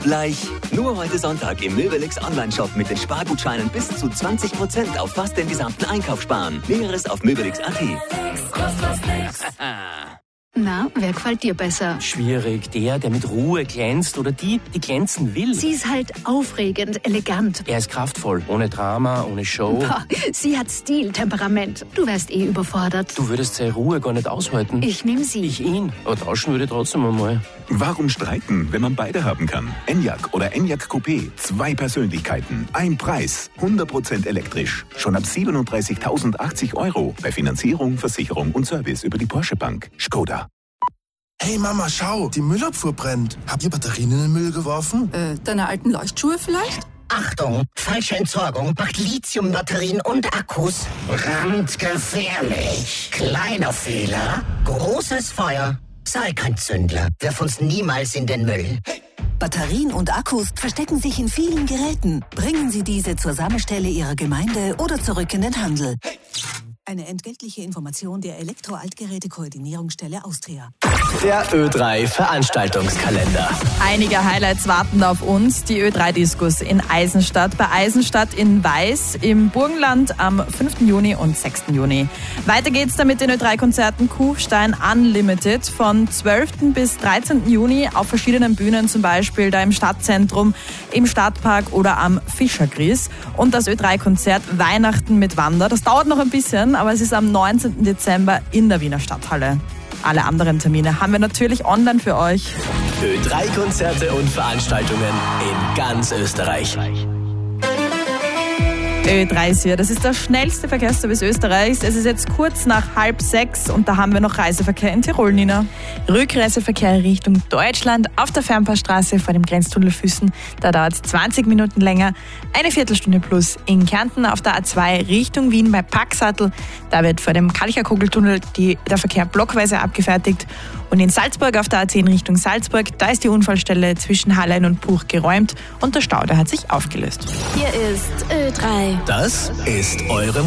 Gleich. Nur heute Sonntag im Möbelix Online-Shop mit den Spargutscheinen bis zu 20% auf fast den gesamten Einkauf sparen. Näheres auf möbelix.at. Na, wer gefällt dir besser? Schwierig. Der mit Ruhe glänzt oder die glänzen will. Sie ist halt aufregend, elegant. Er ist kraftvoll, ohne Drama, ohne Show. Boah, sie hat Stil, Temperament. Du wärst überfordert. Du würdest seine Ruhe gar nicht aushalten. Ich nehme sie. Ich ihn. Aber tauschen würde trotzdem einmal. Warum streiten, wenn man beide haben kann? Enyaq oder Enyaq Coupé. 2 Persönlichkeiten, ein Preis. 100% elektrisch. Schon ab 37.080 €. Bei Finanzierung, Versicherung und Service über die Porsche Bank. Skoda. Hey Mama, schau, die Müllabfuhr brennt. Habt ihr Batterien in den Müll geworfen? Deine alten Leuchtschuhe vielleicht? Achtung, falsche Entsorgung macht Lithiumbatterien und Akkus brandgefährlich. Kleiner Fehler, großes Feuer. Sei kein Zündler, wirf uns niemals in den Müll. Batterien und Akkus verstecken sich in vielen Geräten. Bringen Sie diese zur Sammelstelle Ihrer Gemeinde oder zurück in den Handel. Eine entgeltliche Information der Elektro-Altgeräte-Koordinierungsstelle Austria. Der Ö3 Veranstaltungskalender. Einige Highlights warten auf uns. Die Ö3-Diskus in Eisenstadt, bei Eisenstadt in Weiß, im Burgenland am 5. Juni und 6. Juni. Weiter geht's dann mit den Ö3-Konzerten Kufstein Unlimited von 12. bis 13. Juni auf verschiedenen Bühnen, zum Beispiel da im Stadtzentrum, im Stadtpark oder am Fischergries. Und das Ö3-Konzert Weihnachten mit Wander. Das dauert noch ein bisschen, aber es ist am 19. Dezember in der Wiener Stadthalle. Alle anderen Termine haben wir natürlich online für euch. Ö3-Konzerte und Veranstaltungen in ganz Österreich. Ö3 ist hier. Das ist der schnellste Verkehrsservice Österreichs. Es ist jetzt kurz nach 5:30 und da haben wir noch Reiseverkehr in Tirol, Nina. Rückreiseverkehr Richtung Deutschland auf der Fernpassstraße vor dem Grenztunnel Füssen. Da dauert es 20 Minuten länger, eine Viertelstunde plus. In Kärnten auf der A2 Richtung Wien bei Packsattel. Da wird vor dem Kalcher-Kugeltunnel der Verkehr blockweise abgefertigt. Und in Salzburg auf der A10 Richtung Salzburg, da ist die Unfallstelle zwischen Hallein und Puch geräumt und der Stau, der hat sich aufgelöst. Hier ist Ö3. Das ist eure